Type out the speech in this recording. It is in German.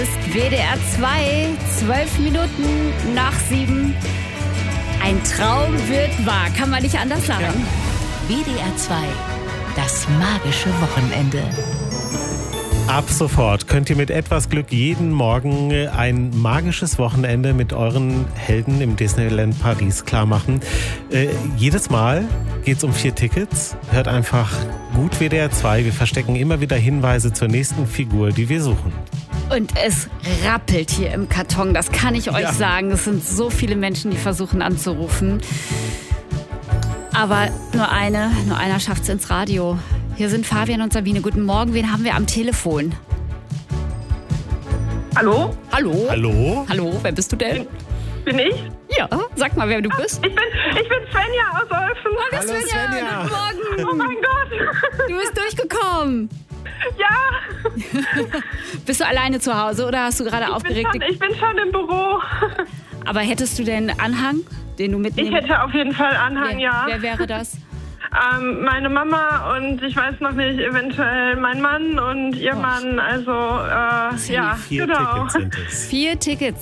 WDR 2, 12 Minuten nach 7. Ein Traum wird wahr, kann man nicht anders sagen. Ja. WDR 2, das magische Wochenende. Ab sofort könnt ihr mit etwas Glück jeden Morgen ein magisches Wochenende mit euren Helden im Disneyland Paris klarmachen. Jedes Mal geht es um 4 Tickets. Hört einfach gut WDR 2. Wir verstecken immer wieder Hinweise zur nächsten Figur, die wir suchen. Und es rappelt hier im Karton, das kann ich euch sagen. Es sind so viele Menschen, die versuchen anzurufen. Aber nur einer schafft es ins Radio. Hier sind Fabian und Sabine. Guten Morgen, wen haben wir am Telefon? Hallo? Hallo? Hallo? Hallo, wer bist du denn? Bin ich? Ja, sag mal, wer du bist. Ich bin Svenja aus Olfen. Hallo Svenja, guten Morgen. Oh mein Gott. Du bist durchgekommen. Ja. Bist du alleine zu Hause oder hast du gerade aufgeregt? Ich bin schon im Büro. Aber hättest du denn Anhang, den du mitnehmen? Ich hätte auf jeden Fall Anhang, ja. Wer wäre das? Meine Mama und ich weiß noch nicht, eventuell mein Mann und ihr Mann. Also, ja, 4 genau. Tickets sind es. 4 Tickets.